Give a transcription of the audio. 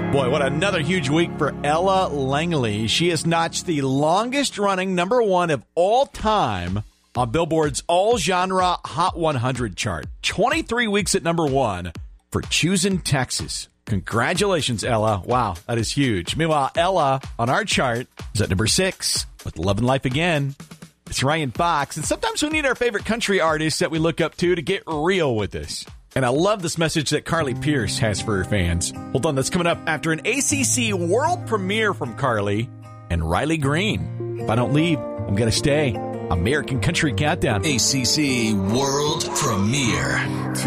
Boy, what another huge week for Ella Langley. She has notched the longest-running number one of all time on Billboard's all-genre Hot 100 chart. 23 weeks at number one for Choosing Texas. Congratulations, Ella. Wow, that is huge. Meanwhile, Ella on our chart is at number 6 with Love and Life Again. It's Ryan Fox, and sometimes we need our favorite country artists that we look up to get real with us. And I love this message that Carly Pearce has for her fans. Hold on, that's coming up after an ACC world premiere from Carly and Riley Green. If I don't leave, I'm going to stay. American Country Countdown. ACC world premiere.